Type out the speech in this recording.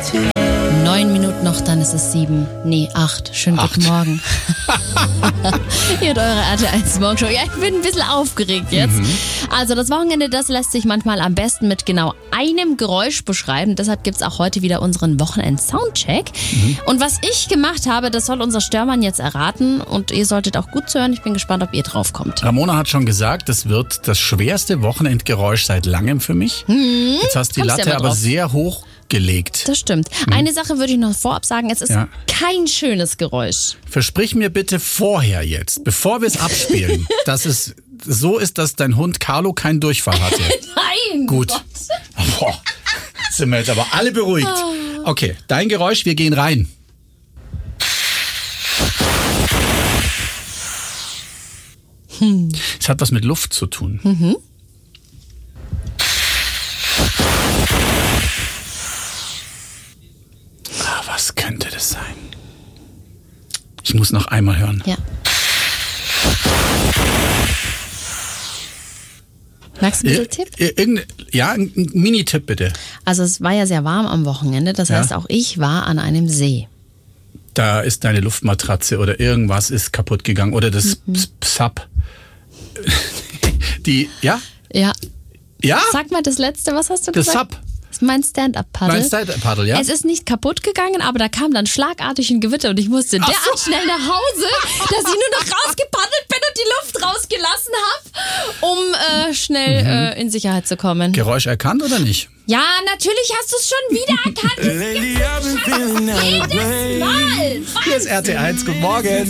9 Minuten noch, dann ist es 7. Nee, 8. Schönen guten Morgen. Ihr habt eure RTL Morgenshow. Ja, ich bin ein bisschen aufgeregt jetzt. Also das Wochenende, das lässt sich manchmal am besten mit genau einem Geräusch beschreiben. Deshalb gibt es auch heute wieder unseren Wochenend-Soundcheck. Und was ich gemacht habe, das soll unser Störmann jetzt erraten. Und ihr solltet auch gut zuhören. Ich bin gespannt, ob ihr drauf kommt. Ramona hat schon gesagt, das wird das schwerste Wochenendgeräusch seit langem für mich. Jetzt hast du die Latte aber sehr hoch gelegt. Das stimmt. Eine Sache würde ich noch vorab sagen, es ist kein schönes Geräusch. Versprich mir bitte vorher jetzt, bevor wir es abspielen, dass es so ist, dass dein Hund Carlo keinen Durchfall hatte. Nein! Gut. Boah, sind wir jetzt aber alle beruhigt. Okay, dein Geräusch, wir gehen rein. Es hat was mit Luft zu tun. Was könnte das sein? Ich muss noch einmal hören. Ja. Magst du einen Tipp? Ein Mini-Tipp bitte. Also es war ja sehr warm am Wochenende, das heißt auch ich war an einem See. Da ist deine Luftmatratze oder irgendwas ist kaputt gegangen oder das Sub. Ja? Ja? Sag mal das Letzte, was hast du das gesagt? Sub. Das ist mein Stand-Up-Paddle. Mein Stand-Up-Paddle, ja. Es ist nicht kaputt gegangen, aber da kam dann schlagartig ein Gewitter und ich musste derart schnell nach Hause, dass ich nur noch rausgepaddelt bin und die Luft rausgelassen habe, um schnell in Sicherheit zu kommen. Geräusch erkannt oder nicht? Ja, natürlich hast du es schon wieder erkannt. Jedes Mal. Hier ist RT1, guten Morgen.